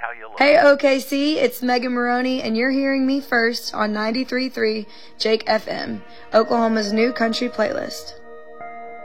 how you look. Hey OKC, it's Megan Maroney, and you're hearing me first on 93.3 Jake FM, Oklahoma's new country playlist.